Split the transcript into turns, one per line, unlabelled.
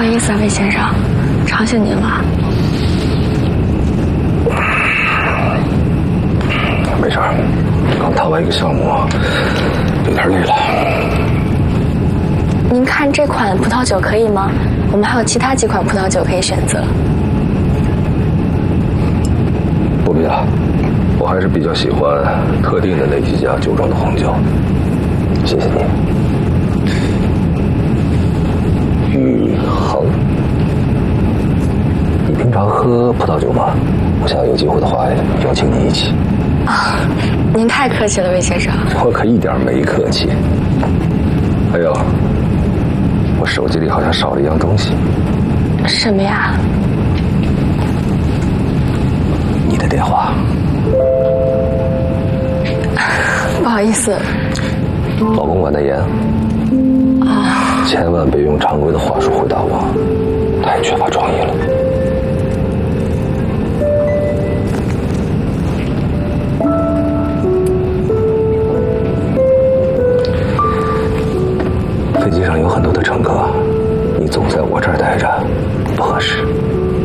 好意思啊，魏先生，吵醒您了。
没事儿，刚谈完一个项目，有点累了。
您看这款葡萄酒可以吗？我们还有其他几款葡萄酒可以选择。
不必了，我还是比较喜欢特定的那几家酒庄的红酒。谢谢你。宇恒，你平常喝葡萄酒吗？我想有机会的话，邀请你一起。
啊，您太客气了，魏先生。
我可一点没客气。还有，我手机里好像少了一样东西。
什么呀？
你的电话。
不好意思。
老公管得严。啊，千万别用常规的话术回答我，太缺乏创意了。飞机上有很多的乘客，你总在我这儿待着，不合适。